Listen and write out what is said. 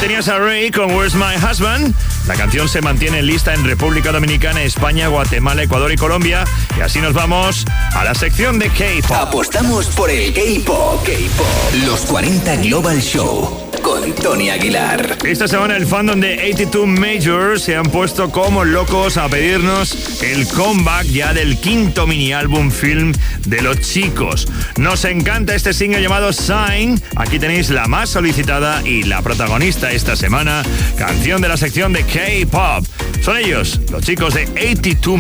tenías a Rey con Where's My Husband. La canción se mantiene en lista en República Dominicana, España, Guatemala, Ecuador y Colombia. Y así nos vamos a la sección de K-Pop. Apostamos por el K-Pop. Los 40 Global Show con Tony Aguilar. Esta semana el fandom de 82 Major se han puesto como locos a pedirnos el comeback ya del quinto mini álbum film de los chicos. Nos encanta este single llamado Sign. Aquí tenéis la más solicitada y la protagonista esta semana, canción de la sección de K-Pop. Son ellos, los chicos de 82